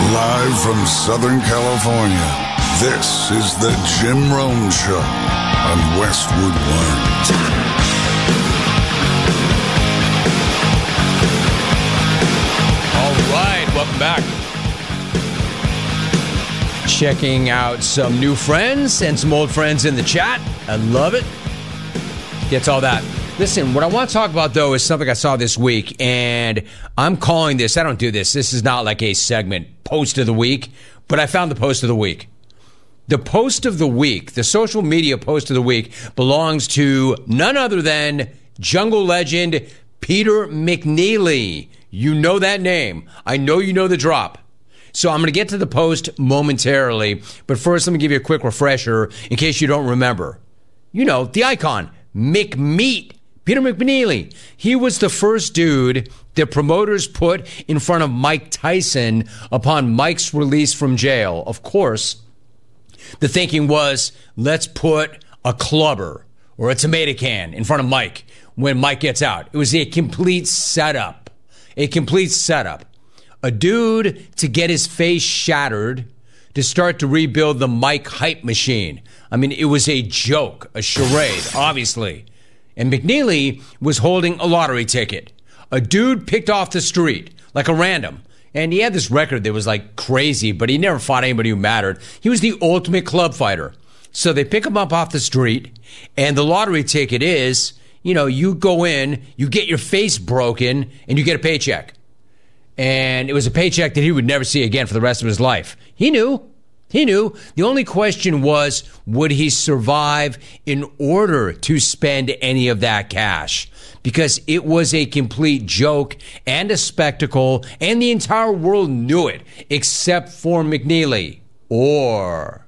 Live from Southern California, this is the Jim Rome Show on Westwood One. All right, welcome back. Checking out some new friends and some old friends in the chat. I love it. Gets all that. Listen, what I want to talk about, though, is something I saw this week, and I'm calling this, I don't do this, this is not like a segment, post of the week, but I found the post of the week. The post of the week, the social media post of the week, belongs to none other than jungle legend Peter McNeely. You know that name. I know you know the drop. So I'm going to get to the post momentarily, but first let me give you a quick refresher in case you don't remember. You know, the icon, McMeat. Peter McNeely, he was the first dude that promoters put in front of Mike Tyson upon Mike's release from jail. Of course, the thinking was, let's put a clubber or a tomato can in front of Mike when Mike gets out. It was a complete setup. A complete setup. A dude to get his face shattered to start to rebuild the Mike hype machine. I mean, it was a joke, a charade, obviously. And McNeely was holding a lottery ticket. A dude picked off the street, like a random. And he had this record that was like crazy, but he never fought anybody who mattered. He was the ultimate club fighter. So they pick him up off the street, and the lottery ticket is, you know, you go in, you get your face broken, and you get a paycheck. And it was a paycheck that he would never see again for the rest of his life. He knew. He knew. The only question was, would he survive in order to spend any of that cash? Because it was a complete joke and a spectacle, and the entire world knew it, except for McNeely. Or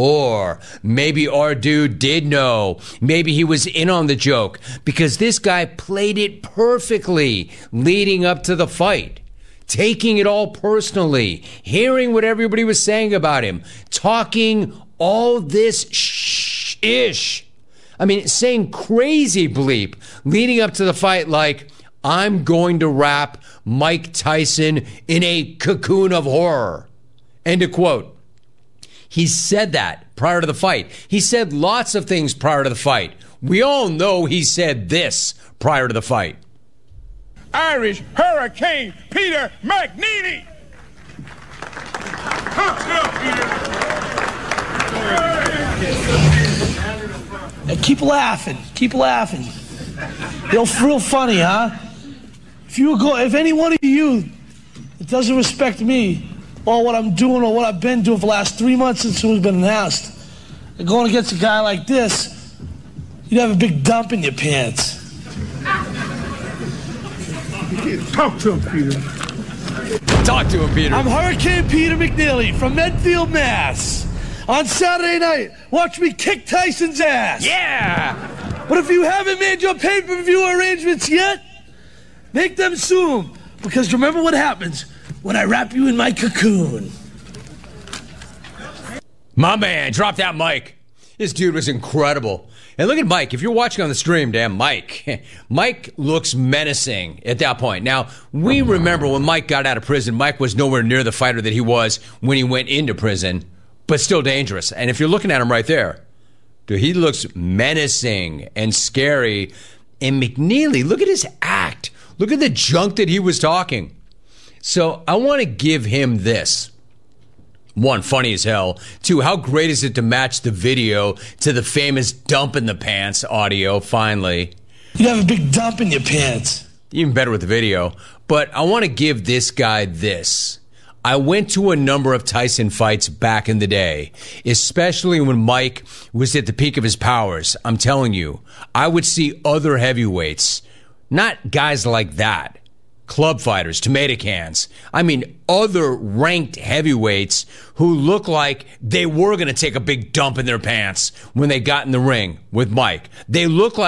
maybe our dude did know. Maybe he was in on the joke, because this guy played it perfectly leading up to the fight. Taking it all personally, hearing what everybody was saying about him, talking all this ish. I mean, saying crazy bleep leading up to the fight like, I'm going to wrap Mike Tyson in a cocoon of horror. End of quote. He said that prior to the fight. He said lots of things prior to the fight. We all know he said this prior to the fight. Irish Hurricane Peter McNeely. And keep laughing. Keep laughing. You're real funny, huh? If any one of you that doesn't respect me or what I'm doing or what I've been doing for the last 3 months since it was been announced, and going against a guy like this, you'd have a big dump in your pants. Talk to him, Peter. Talk to him, Peter. I'm Hurricane Peter McNeely from Medfield, Mass. On Saturday night, watch me kick Tyson's ass. Yeah! But if you haven't made your pay-per-view arrangements yet, make them soon. Because remember what happens when I wrap you in my cocoon. My man, drop that mic. This dude was incredible. And look at Mike. If you're watching on the stream, damn, Mike looks menacing at that point. Now, we remember when Mike got out of prison, Mike was nowhere near the fighter that he was when he went into prison, but still dangerous. And if you're looking at him right there, dude, he looks menacing and scary. And McNeely, look at his act. Look at the junk that he was talking. So I want to give him this. One, funny as hell. Two, how great is it to match the video to the famous dump in the pants audio, finally. You have a big dump in your pants. Even better with the video. But I want to give this guy this. I went to a number of Tyson fights back in the day, especially when Mike was at the peak of his powers. I'm telling you, I would see other heavyweights, not guys like that. Club fighters, tomato cans. I mean, other ranked heavyweights who look like they were going to take a big dump in their pants when they got in the ring with Mike. They look like